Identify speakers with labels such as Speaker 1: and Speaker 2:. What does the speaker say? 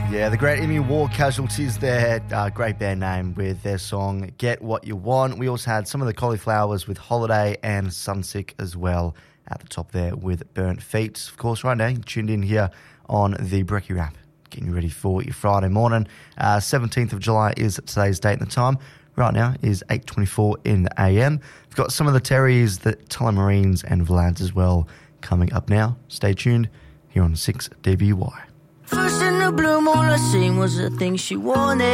Speaker 1: Yeah, the Great Emu War Casualties there, great band name with their song Get What You Want. We also had some of the Cauliflowers with Holiday and Sunsick as well at the top there with Burnt Feet. Of course, right now, you're tuned in here on the Brekkie Wrap, getting you ready for your Friday morning. 17th of July is today's date and the time. Right now is 8:24 in the AM. We've got some of the Terrys, the Tullamarines and Vlads as well coming up now. Stay tuned here on 6DBY.
Speaker 2: First in the blue moon, I seen was the thing she wanted.